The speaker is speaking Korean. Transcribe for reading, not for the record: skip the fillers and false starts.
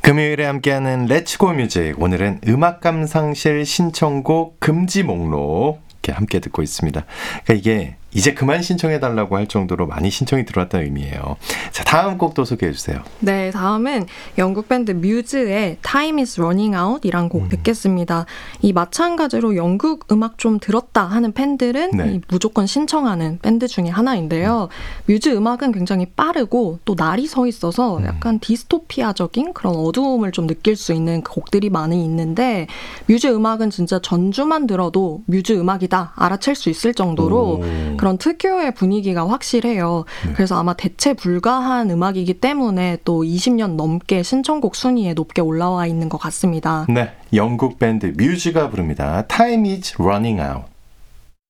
금요일에 함께하는 렛츠고 뮤직, 오늘은 음악 감상실 신청곡 금지 목록 이렇게 함께 듣고 있습니다. 그러니까 이게 이제 그만 신청해달라고 할 정도로 많이 신청이 들어왔다는 의미예요. 자, 다음 곡도 소개해 주세요. 네, 다음은 영국 밴드 뮤즈의 Time is Running Out 이란 곡 듣겠습니다. 이 마찬가지로 영국 음악 좀 들었다 하는 팬들은 네. 이 무조건 신청하는 밴드 중에 하나인데요. 뮤즈 음악은 굉장히 빠르고 또 날이 서 있어서 약간 디스토피아적인 그런 어두움을 좀 느낄 수 있는 곡들이 많이 있는데, 뮤즈 음악은 진짜 전주만 들어도 뮤즈 음악이다 알아챌 수 있을 정도로 그런 특유의 분위기가 확실해요. 네. 그래서 아마 대체 불가한 음악이기 때문에 또 20년 넘게 신청곡 순위에 높게 올라와 있는 것 같습니다. 네, 영국 밴드 뮤즈가 부릅니다. Time is Running Out.